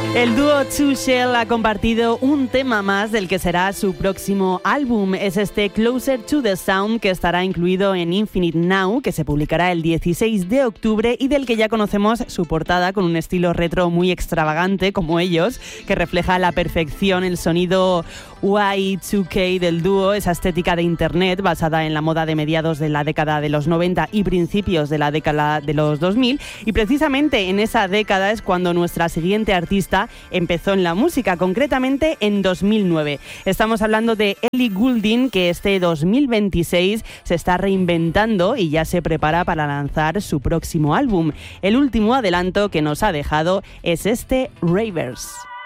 El dúo Two Shell ha compartido un tema más del que será su próximo álbum. Es este Closer to the Sound, que estará incluido en Infinite Now, que se publicará el 16 de octubre y del que ya conocemos su portada con un estilo retro muy extravagante, como ellos, que refleja a la perfección el sonido Y2K del dúo, esa estética de internet basada en la moda de mediados de la década de los 90 y principios de la década de los 2000. Y precisamente en esa década es cuando nuestra siguiente artista empezó en la música, concretamente en 2009. Estamos hablando de Ellie Goulding, que este 2026 se está reinventando y ya se prepara para lanzar su próximo álbum. El último adelanto que nos ha dejado es este Ravers.